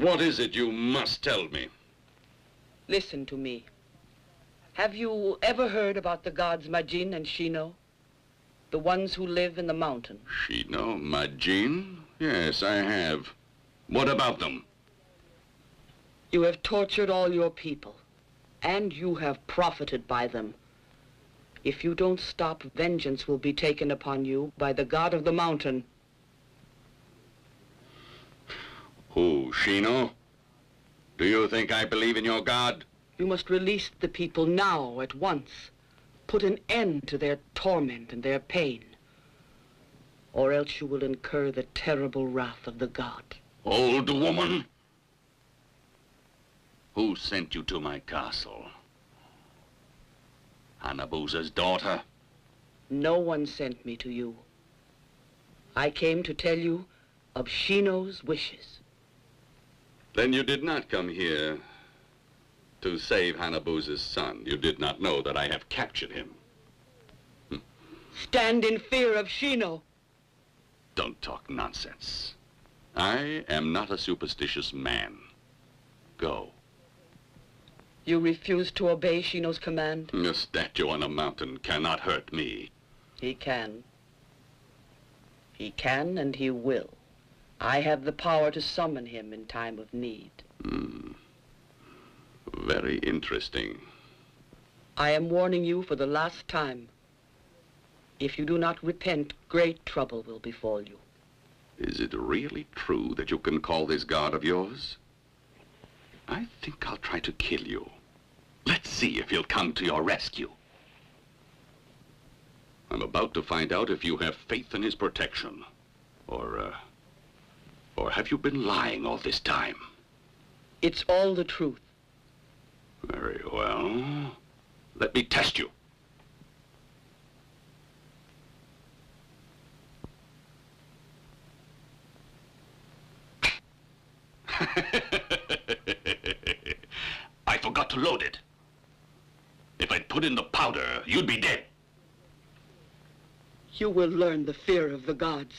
What is it you must tell me? Listen to me. Have you ever heard about the gods Majin and Shino? The ones who live in the mountain. Shino, Majin? Yes, I have. What about them? You have tortured all your people, and you have profited by them. If you don't stop, vengeance will be taken upon you by the god of the mountain. Who, Shino? Do you think I believe in your god? You must release the people now, at once. Put an end to their torment and their pain. Or else you will incur the terrible wrath of the god. Old woman! Who sent you to my castle? Hanabusa's daughter? No one sent me to you. I came to tell you of Shino's wishes. Then you did not come here to save Hanabusa's son. You did not know that I have captured him. Stand in fear of Shino. Don't talk nonsense. I am not a superstitious man. Go. You refuse to obey Shino's command? A statue on a mountain cannot hurt me. He can. He can and he will. I have the power to summon him in time of need. Very interesting. I am warning you for the last time. If you do not repent, great trouble will befall you. Is it really true that you can call this god of yours? I think I'll try to kill you. Let's see if he'll come to your rescue. I'm about to find out if you have faith in his protection. Or have you been lying all this time? It's all the truth. Very well. Let me test you. I forgot to load it. If I'd put in the powder, you'd be dead. You will learn the fear of the gods.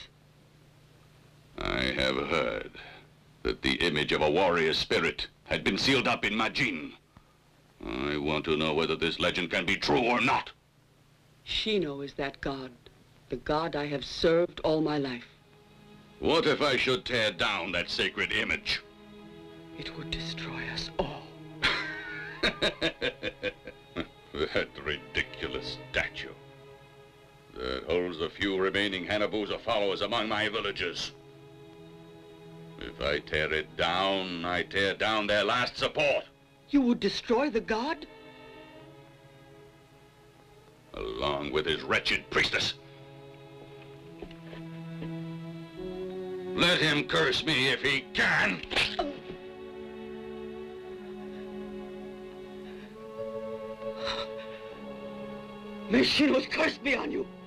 I have heard that the image of a warrior spirit had been sealed up in Majin. I want to know whether this legend can be true or not. Shino is that god, the god I have served all my life. What if I should tear down that sacred image? It would destroy us all. That ridiculous statue that holds the few remaining Hanabusa followers among my villagers. If I tear it down, I tear down their last support. You would destroy the god? Along with his wretched priestess. Let him curse me if he can. May Shino's curse be on you.